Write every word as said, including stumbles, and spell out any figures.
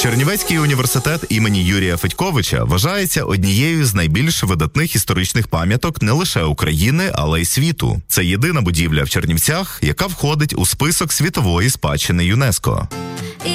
Чернівецький університет імені Юрія Федьковича вважається однією з найбільш видатних історичних пам'яток не лише України, але й світу. Це єдина будівля в Чернівцях, яка входить у список світової спадщини ЮНЕСКО.